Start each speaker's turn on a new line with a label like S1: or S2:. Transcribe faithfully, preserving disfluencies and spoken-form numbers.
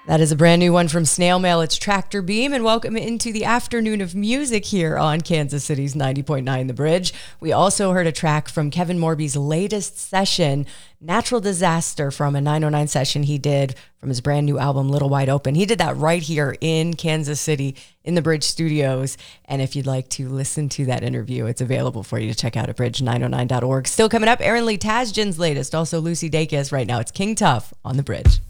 S1: That is a brand new one from Snail Mail. It's Tractor Beam, and welcome into the afternoon of music here on Kansas City's ninety point nine The Bridge. We also heard a track from Kevin Morby's latest session, Natural Disaster, from a nine oh nine session he did from his brand new album, Little Wide Open. He did that right here in Kansas City in the Bridge Studios. And if you'd like to listen to that interview, it's available for you to check out at bridge nine oh nine dot org. Still coming up, Aaron Lee Tasjan's latest, also Lucy Dacus. Right now, it's King Tuff on The Bridge.